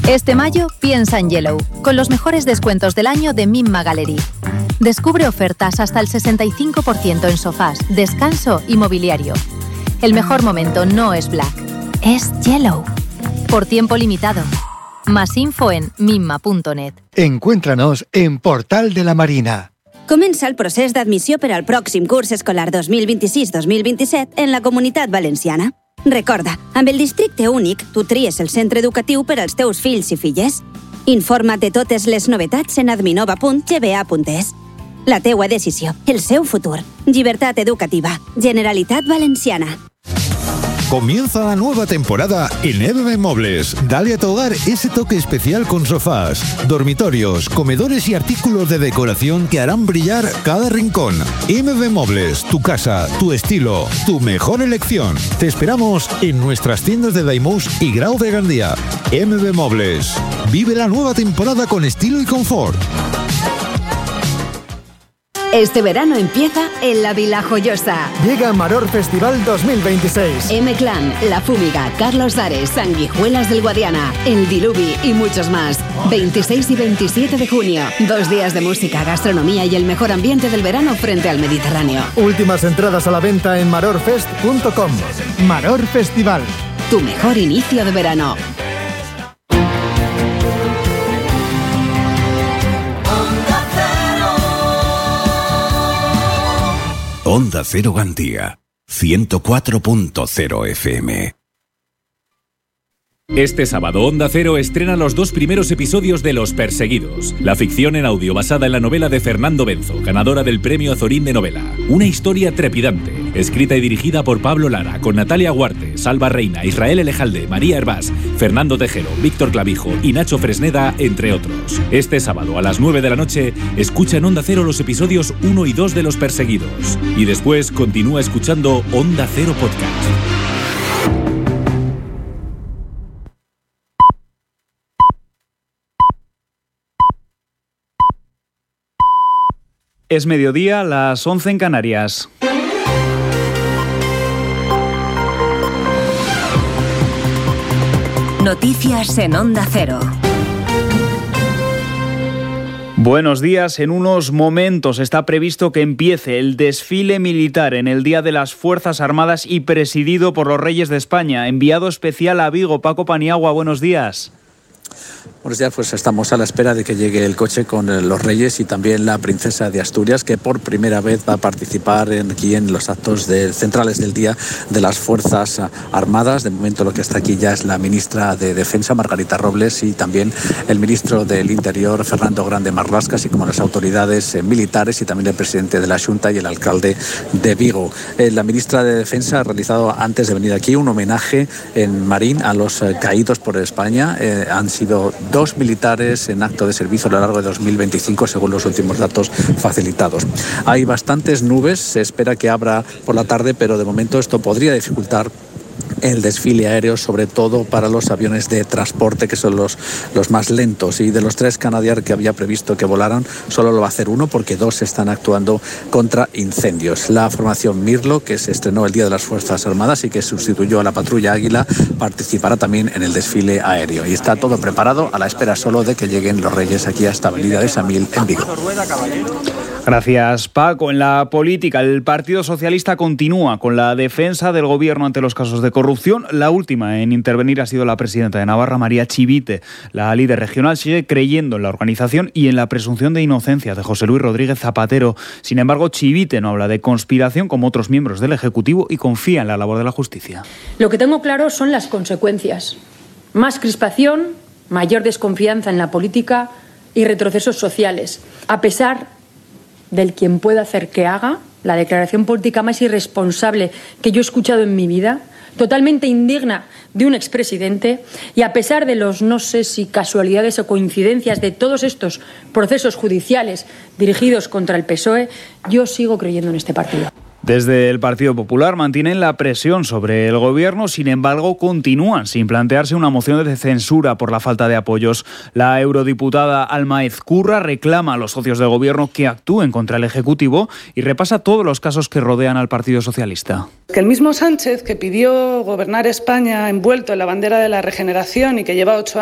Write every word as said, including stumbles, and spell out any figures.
Este mayo piensa en Yellow, con los mejores descuentos del año de Mimma Gallery. Descubre ofertas hasta el sesenta y cinco por ciento en sofás, descanso y mobiliario. El mejor momento no es Black, es Yellow. Por tiempo limitado. Más info en mimma punto net. Encuéntranos en Portal de la Marina. Comença el procés d'admissió per al pròxim curs escolar dos mil vint-i-sis dos mil vint-i-set en la Comunitat Valenciana. Recorda, amb el districte únic, tu tries el centre educatiu per als teus fills i filles. Informa't de totes les novetats en adminova punt g b a punt es. La teua decisió, el seu futur. Llibertat educativa. Generalitat Valenciana. Comienza la nueva temporada en M B Mobles. Dale a tu hogar ese toque especial con sofás, dormitorios, comedores y artículos de decoración que harán brillar cada rincón. M B Mobles, tu casa, tu estilo, tu mejor elección. Te esperamos en nuestras tiendas de Daimús y Grau de Gandía. M B Mobles. Vive la nueva temporada con estilo y confort. Este verano empieza en la Vila Joyosa. Llega Maror Festival dos mil veintiséis. M-Clan, La Fúmiga, Carlos Dares, Sanguijuelas del Guadiana, El Diluvi y muchos más. veintiséis y veintisiete de junio. Dos días de música, gastronomía y el mejor ambiente del verano frente al Mediterráneo. Últimas entradas a la venta en marorfest punto com. Maror Festival. Tu mejor inicio de verano. Onda Cero Gandía, ciento cuatro punto cero F M. Este sábado Onda Cero estrena los dos primeros episodios de Los Perseguidos, la ficción en audio basada en la novela de Fernando Benzo, ganadora del Premio Azorín de Novela. Una historia trepidante, escrita y dirigida por Pablo Lara, con Natalia Huarte, Salva Reina, Israel Elejalde, María Hervás, Fernando Tejero, Víctor Clavijo y Nacho Fresneda, entre otros. Este sábado a las nueve de la noche, escucha en Onda Cero los episodios uno y dos de Los Perseguidos. Y después continúa escuchando Onda Cero Podcast. Es mediodía, las once en Canarias. Noticias en Onda Cero. Buenos días. En unos momentos está previsto que empiece el desfile militar en el Día de las Fuerzas Armadas y presidido por los Reyes de España. Enviado especial a Vigo, Paco Paniagua, buenos días. Buenos días, pues estamos a la espera de que llegue el coche con los Reyes y también la Princesa de Asturias, que por primera vez va a participar en, aquí en los actos de, centrales del Día de las Fuerzas Armadas. De momento lo que está aquí ya es la ministra de Defensa, Margarita Robles, y también el ministro del Interior, Fernando Grande Marlasca, así como las autoridades eh, militares y también el presidente de la Xunta y el alcalde de Vigo. Eh, la ministra de Defensa ha realizado, antes de venir aquí, un homenaje en Marín a los eh, caídos por España. Eh, han sido dos militares en acto de servicio a lo largo de dos mil veinticinco, según los últimos datos facilitados. Hay bastantes nubes, se espera que abra por la tarde, pero de momento esto podría dificultar el desfile aéreo, sobre todo para los aviones de transporte, que son los, los más lentos. Y de los tres Canadair que había previsto que volaran, solo lo va a hacer uno, porque dos están actuando contra incendios. La formación Mirlo, que se estrenó el Día de las Fuerzas Armadas y que sustituyó a la patrulla Águila, participará también en el desfile aéreo. Y está todo preparado, a la espera solo de que lleguen los Reyes aquí hasta Avenida de Samil, en Vigo. Gracias, Paco. En la política, el Partido Socialista continúa con la defensa del gobierno ante los casos de corrupción. La última en intervenir ha sido la presidenta de Navarra, María Chivite. La líder regional sigue creyendo en la organización y en la presunción de inocencia de José Luis Rodríguez Zapatero. Sin embargo, Chivite no habla de conspiración como otros miembros del Ejecutivo y confía en la labor de la justicia. Lo que tengo claro son las consecuencias. Más crispación, mayor desconfianza en la política y retrocesos sociales. A pesar del quien pueda hacer que haga, la declaración política más irresponsable que yo he escuchado en mi vida, totalmente indigna de un expresidente, y a pesar de los no sé si casualidades o coincidencias de todos estos procesos judiciales dirigidos contra el P S O E, yo sigo creyendo en este partido. Desde el Partido Popular mantienen la presión sobre el gobierno, sin embargo continúan sin plantearse una moción de censura por la falta de apoyos. La eurodiputada Alma Ezcurra reclama a los socios del gobierno que actúen contra el Ejecutivo y repasa todos los casos que rodean al Partido Socialista. Que el mismo Sánchez, que pidió gobernar España envuelto en la bandera de la regeneración y que lleva ocho